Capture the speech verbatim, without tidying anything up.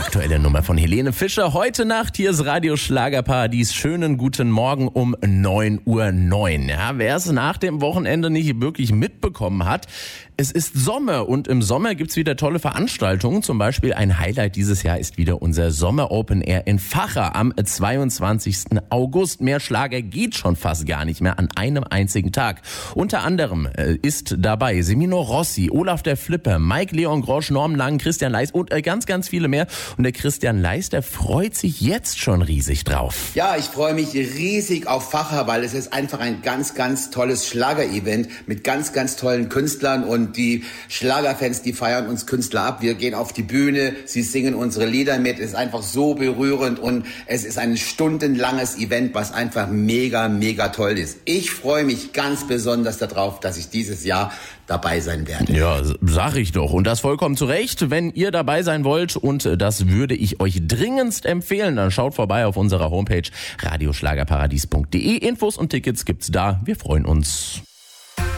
aktuelle Nummer von Helene Fischer. Heute Nacht, hier ist Radio Schlagerparadies. Schönen guten Morgen um neun Uhr neun. Ja, wer es nach dem Wochenende nicht wirklich mitbekommen hat, es ist Sommer und im Sommer gibt's wieder tolle Veranstaltungen. Zum Beispiel ein Highlight dieses Jahr ist wieder unser Sommer Open Air in Vacha am zweiundzwanzigsten August. Mehr Schlager geht schon fast gar nicht mehr an einem einzigen Tag. Unter anderem äh, ist dabei Semino Rossi, Olaf der Flipper, Mike Leon Grosch, Norm Lang, Christian Leis und äh, ganz, ganz viele mehr. Und der Christian Leis, der freut sich jetzt schon riesig drauf. Ja, ich freue mich riesig auf Vacha, weil es ist einfach ein ganz, ganz tolles Schlager-Event mit ganz, ganz tollen Künstlern und die Schlagerfans, die feiern uns Künstler ab. Wir gehen auf die Bühne, sie singen unsere Lieder mit. Es ist einfach so berührend und es ist ein stundenlanges Event, was einfach mega, mega toll ist. Ich freue mich ganz besonders darauf, dass ich dieses Jahr dabei sein werde. Ja, sag ich doch. Und das vollkommen zu Recht. Wenn ihr dabei sein wollt, und das würde ich euch dringendst empfehlen, dann schaut vorbei auf unserer Homepage radioschlagerparadies punkt de. Infos und Tickets gibt's da. Wir freuen uns.